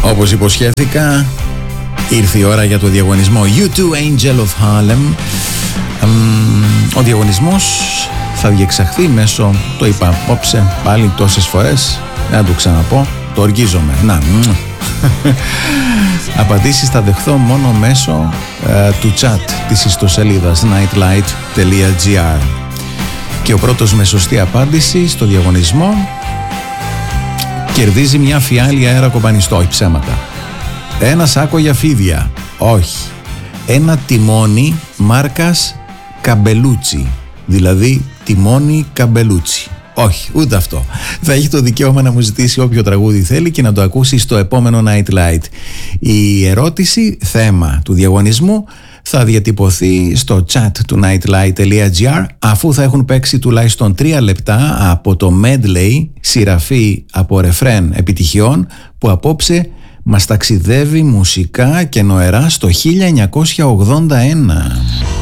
Όπως υποσχέθηκα, ήρθε η ώρα για το διαγωνισμό U2 Angel of Harlem. Ο διαγωνισμός θα διεξαχθεί μέσω, το είπα απόψε πάλι τόσες φορές, να το ξαναπώ, το οργίζομαι. Απαντήσεις θα δεχθώ μόνο μέσω του chat της ιστοσελίδας nightlight.gr. Και ο πρώτος με σωστή απάντηση στο διαγωνισμό κερδίζει μια φιάλη αέρα κομπανιστό, όχι ψέματα. Ένα σάκο για φίδια, όχι. Ένα τιμόνι μάρκας Καμπελούτσι, δηλαδή τιμόνι Καμπελούτσι. Όχι, ούτε αυτό. Θα έχει το δικαίωμα να μου ζητήσει όποιο τραγούδι θέλει και να το ακούσει στο επόμενο Night Light. Η ερώτηση, θέμα του διαγωνισμού, θα διατυπωθεί στο chat του nightlight.gr αφού θα έχουν παίξει τουλάχιστον 3 λεπτά από το medley σειραφή από ρεφρέν επιτυχιών που απόψε μας ταξιδεύει μουσικά και νοερά στο 1981.